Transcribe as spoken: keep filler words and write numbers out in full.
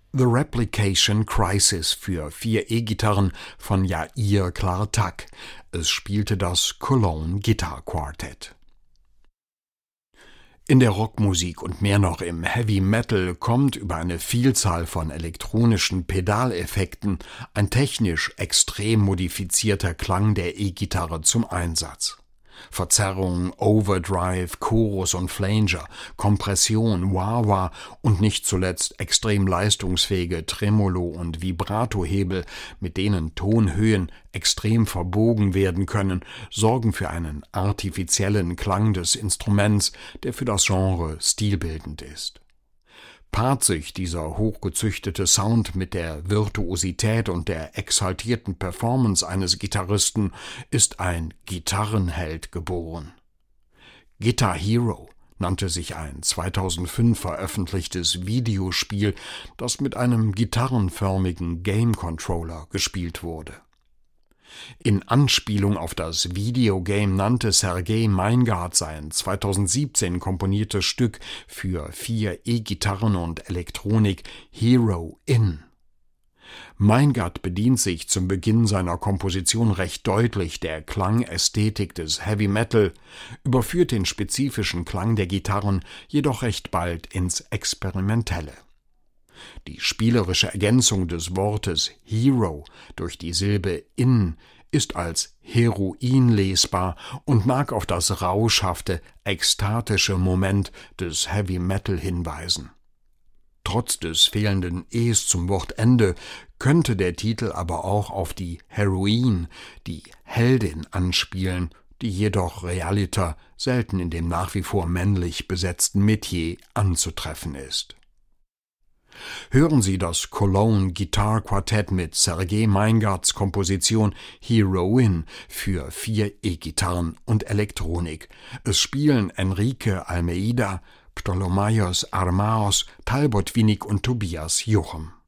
The Replication Crisis für vier E-Gitarren von Yair Klartak. Es spielte das Cologne Guitar Quartet. In der Rockmusik und mehr noch im Heavy Metal kommt über eine Vielzahl von elektronischen Pedaleffekten ein technisch extrem modifizierter Klang der E-Gitarre zum Einsatz. Verzerrung, Overdrive, Chorus und Flanger, Kompression, Wah-Wah und nicht zuletzt extrem leistungsfähige Tremolo- und Vibratohebel, mit denen Tonhöhen extrem verbogen werden können, sorgen für einen artifiziellen Klang des Instruments, der für das Genre stilbildend ist. Paart sich dieser hochgezüchtete Sound mit der Virtuosität und der exaltierten Performance eines Gitarristen, ist ein Gitarrenheld geboren. Guitar Hero nannte sich ein zweitausendfünf veröffentlichtes Videospiel, das mit einem gitarrenförmigen Game-Controller gespielt wurde. In Anspielung auf das Videogame nannte Sergej Meingard sein zweitausendsiebzehn komponiertes Stück für vier E-Gitarren und Elektronik Hero In. Meingard bedient sich zum Beginn seiner Komposition recht deutlich der Klangästhetik des Heavy Metal, überführt den spezifischen Klang der Gitarren jedoch recht bald ins Experimentelle. Die spielerische Ergänzung des Wortes Hero durch die Silbe In ist als Heroin lesbar und mag auf das rauschhafte, ekstatische Moment des Heavy Metal hinweisen. Trotz des fehlenden Es zum Wortende könnte der Titel aber auch auf die Heroine, die Heldin, anspielen, die jedoch realiter selten in dem nach wie vor männlich besetzten Metier anzutreffen ist. Hören Sie das Cologne Guitar Quartett mit Sergej Meingards Komposition Heroin für vier E-Gitarren und Elektronik. Es spielen Enrique Almeida, Ptolomaios Armaos, Talbot Winnig und Tobias Jochem.